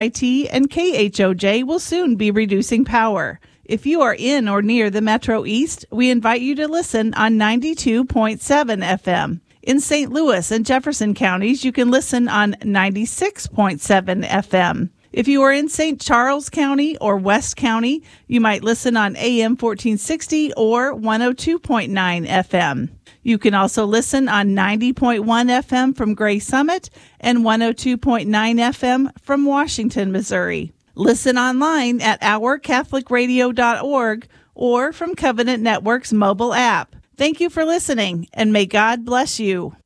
IT and KHOJ will soon be reducing power. If you are in or near the Metro East, we invite you to listen on 92.7 FM. In St. Louis and Jefferson counties, you can listen on 96.7 FM. If you are in St. Charles County or West County, you might listen on AM 1460 or 102.9 FM. You can also listen on 90.1 FM from Gray Summit and 102.9 FM from Washington, Missouri. Listen online at ourcatholicradio.org or from Covenant Network's mobile app. Thank you for listening, and may God bless you.